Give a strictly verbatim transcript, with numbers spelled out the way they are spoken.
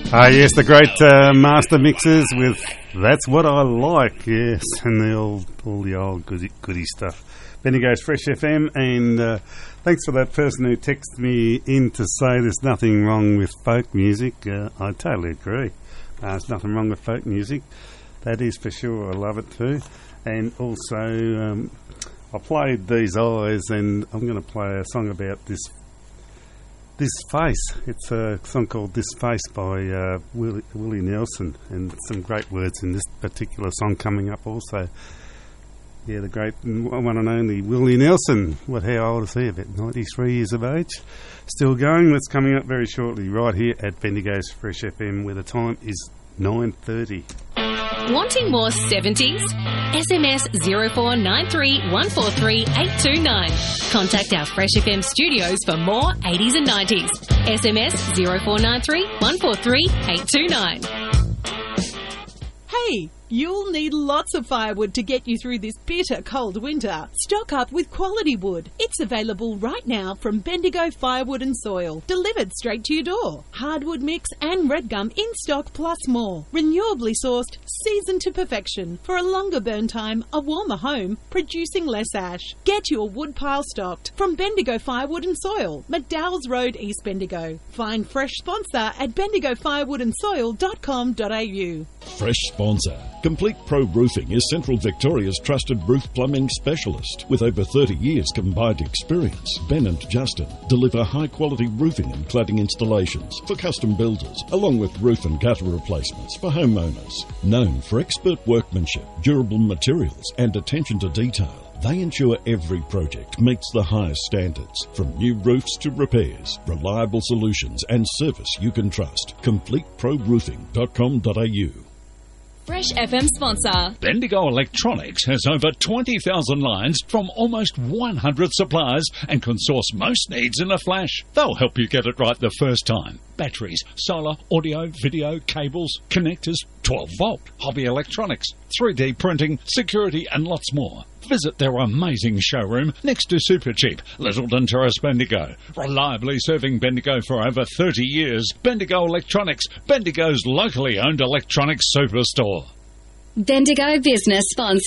Ah, yes, the great uh, master mixers with That's What I Like, yes, and the old, all the old goody, goody stuff. Bendigo's Fresh F M, and uh, thanks for that person who texted me in to say there's nothing wrong with folk music. Uh, I totally agree. Uh, there's nothing wrong with folk music. That is for sure. I love it too. And also, um, I played These Eyes, and I'm going to play a song about this This Face. It's a song called This Face by uh, Willie, Willie Nelson, and some great words in this particular song coming up also. Yeah, the great one and only Willie Nelson. What, how old is he? About ninety-three years of age. Still going. That's coming up very shortly right here at Bendigo's Fresh F M, where the time is nine thirty. Wanting more seventies? S M S zero four nine three one four three eight two nine. Contact our Fresh F M studios for more eighties and nineties. S M S zero four nine three one four three eight two nine. Hey, you'll need lots of firewood to get you through this bitter cold winter. Stock up with quality wood. It's available right now from Bendigo Firewood and Soil, delivered straight to your door. Hardwood mix and red gum in stock plus more. Renewably sourced, seasoned to perfection for a longer burn time, a warmer home, producing less ash. Get your wood pile stocked from Bendigo Firewood and Soil, McDowell's Road, East Bendigo. Find fresh sponsor at bendigo firewood and soil dot com dot a u. Fresh sponsor. Complete Pro Roofing is Central Victoria's trusted roof plumbing specialist. With over thirty years combined experience, Ben and Justin deliver high-quality roofing and cladding installations for custom builders, along with roof and gutter replacements for homeowners. Known for expert workmanship, durable materials, and attention to detail, they ensure every project meets the highest standards. From new roofs to repairs, reliable solutions and service you can trust. complete pro roofing dot com dot a u. Fresh F M sponsor. Bendigo Electronics has over twenty thousand lines from almost one hundred suppliers and can source most needs in a flash. They'll help you get it right the first time. Batteries, solar, audio, video, cables, connectors, twelve volt, hobby electronics, three D printing, security and lots more. Visit their amazing showroom next to Supercheap, Littleton Terrace, Bendigo. Reliably serving Bendigo for over thirty years. Bendigo Electronics, Bendigo's locally owned electronics superstore. Bendigo Business sponsor.